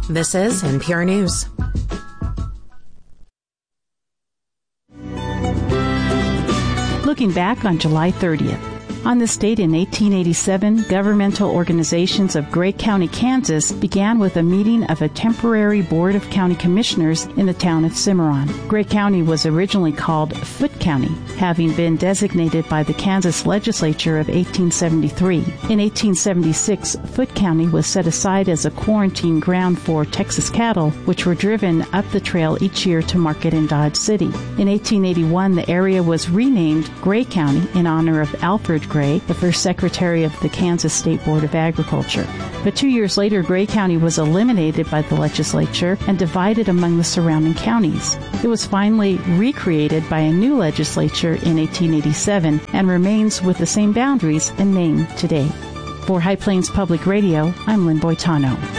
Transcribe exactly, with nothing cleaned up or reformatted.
This is N P R News. Looking back on July thirtieth. On this date in eighteen eighty-seven, governmental organizations of Gray County, Kansas began with a meeting of a temporary board of county commissioners in the town of Cimarron. Gray County was originally called Foote County, having been designated by the Kansas legislature of eighteen seventy-three. In eighteen seventy-six, Foote County was set aside as a quarantine ground for Texas cattle, which were driven up the trail each year to market in Dodge City. In eighteen eighty-one, the area was renamed Gray County in honor of Alfred Gray, the first secretary of the Kansas State Board of Agriculture. But two years later, Gray County was eliminated by the legislature and divided among the surrounding counties. It was finally recreated by a new legislature in eighteen eighty-seven and remains with the same boundaries and name today. For High Plains Public Radio, I'm Lynn Boitano.